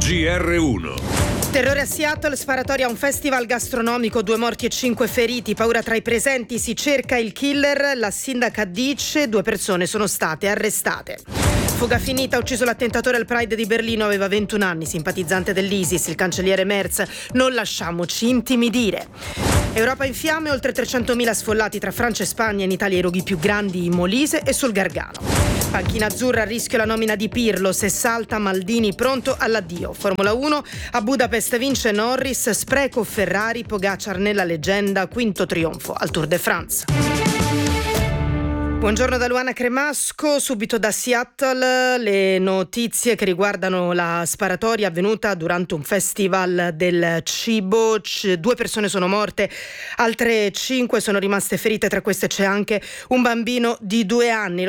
GR1. Terrore a Seattle, sparatoria a un festival gastronomico, 2 morti e 5 feriti, paura tra i presenti, si cerca il killer, la sindaca dice 2 persone sono state arrestate. Fuga finita, ucciso l'attentatore al Pride di Berlino, aveva 21 anni, simpatizzante dell'ISIS, il cancelliere Merz, non lasciamoci intimidire. Europa in fiamme, oltre 300.000 sfollati tra Francia e Spagna, in Italia i roghi più grandi in Molise e sul Gargano. Panchina azzurra, a rischio la nomina di Pirlo, se salta Maldini pronto all'addio. Formula 1, a Budapest vince Norris, spreco Ferrari, Pogacar nella leggenda, quinto trionfo al Tour de France. Buongiorno da Luana Cremasco, subito da Seattle le notizie che riguardano la sparatoria avvenuta durante un festival del cibo. 2 persone sono morte, altre 5 sono rimaste ferite, tra queste c'è anche un bambino di 2 anni.